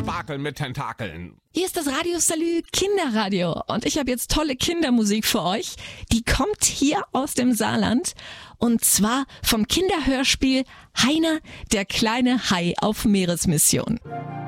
Debakel mit Tentakeln. Hier ist das Radio Salü Kinderradio und ich habe jetzt tolle Kindermusik für euch. Die kommt hier aus dem Saarland und zwar vom Kinderhörspiel Heiner, der kleine Hai auf Meeresmission.